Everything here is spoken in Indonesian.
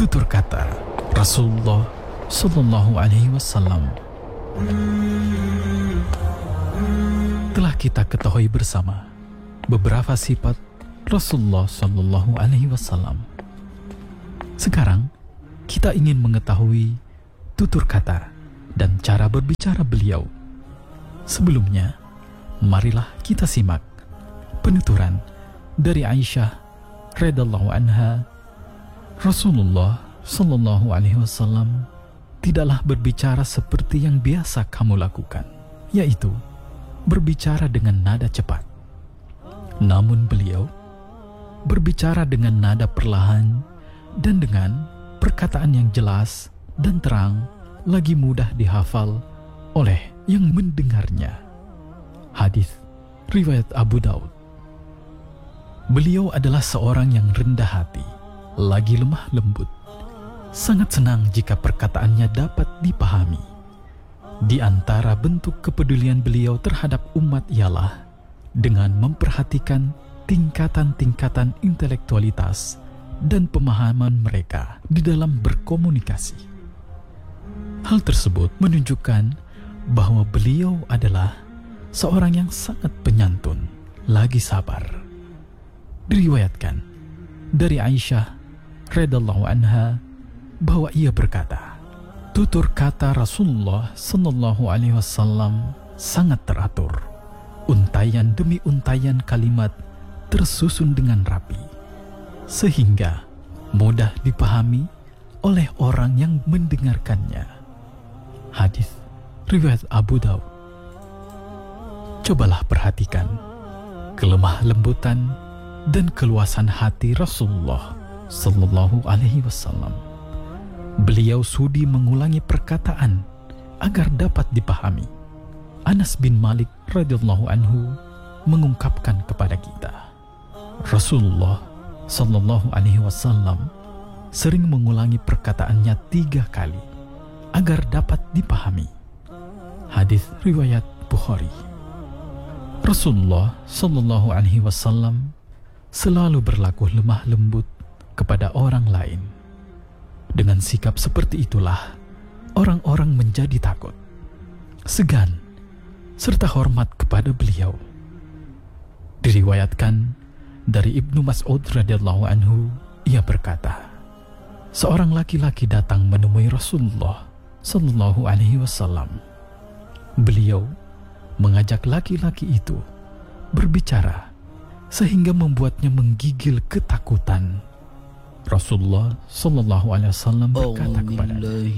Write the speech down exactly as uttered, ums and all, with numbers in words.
Tutur kata Rasulullah Sallallahu Alaihi Wasallam. Telah kita ketahui bersama beberapa sifat Rasulullah Sallallahu Alaihi Wasallam. Sekarang kita ingin mengetahui tutur kata dan cara berbicara beliau. Sebelumnya, marilah kita simak penuturan dari Aisyah radhiyallahu anha. Rasulullah Sallallahu Alaihi Wasallam tidaklah berbicara seperti yang biasa kamu lakukan, yaitu berbicara dengan nada cepat. Namun beliau berbicara dengan nada perlahan dan dengan perkataan yang jelas dan terang, lagi mudah dihafal oleh yang mendengarnya. Hadis riwayat Abu Daud. Beliau adalah seorang yang rendah hati, lagi lemah lembut. Sangat senang jika perkataannya dapat dipahami. Di antara bentuk kepedulian beliau terhadap umat ialah dengan memperhatikan tingkatan-tingkatan intelektualitas dan pemahaman mereka di dalam berkomunikasi. Hal tersebut menunjukkan bahwa beliau adalah seorang yang sangat penyantun, lagi sabar. Diriwayatkan dari Aisyah radhiyallahu anha bahwa ia berkata, tutur kata Rasulullah Sallallahu Alaihi Wasallam sangat teratur. Untayan demi untayan kalimat tersusun dengan rapi, sehingga mudah dipahami oleh orang yang mendengarkannya. Hadis riwayat Abu Daud. Cobalah perhatikan kelemah lembutan dan keluasan hati Rasulullah Sallallahu Alaihi Wasallam. Beliau sudi mengulangi perkataan agar dapat dipahami. Anas bin Malik radhiyallahu anhu mengungkapkan kepada kita, Rasulullah Sallallahu Alaihi Wasallam sering mengulangi perkataannya tiga kali agar dapat dipahami. Hadis riwayat Bukhari. Rasulullah Sallallahu Alaihi Wasallam selalu berlaku lemah lembut kepada orang lain. Dengan sikap seperti itulah orang-orang menjadi takut, segan, serta hormat kepada beliau. Diriwayatkan dari Ibnu Mas'ud radhiyallahu anhu, ia berkata, seorang laki-laki datang menemui Rasulullah Sallallahu Alaihi Wasallam. Beliau mengajak laki-laki itu berbicara sehingga membuatnya menggigil ketakutan. Rasulullah Sallallahu Alaihi Wasallam berkata kepadanya,